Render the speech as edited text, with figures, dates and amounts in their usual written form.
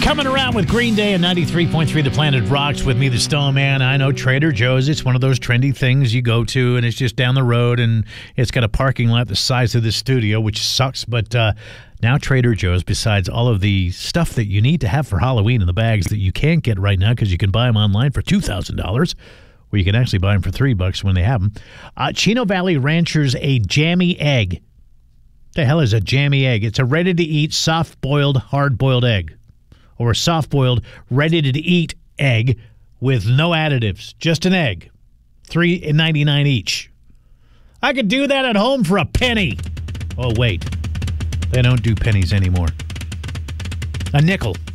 Coming around with Green Day and 93.3 The Planet Rocks with me, the Stone Man. I know Trader Joe's, it's one of those trendy things you go to, and it's just down the road, and it's got a parking lot the size of this studio, which sucks. But now Trader Joe's, besides all of the stuff that you need to have for Halloween in the bags that you can't get right now because you can buy them online for $2,000, or you can actually buy them for $3 when they have them. Chino Valley Ranchers, a jammy egg. The hell is a jammy egg? It's a ready-to-eat, soft-boiled, hard-boiled egg. Or a soft-boiled, ready-to-eat egg with no additives. Just an egg. $3.99 each. I could do that at home for a penny. Oh, wait. They don't do pennies anymore. A nickel.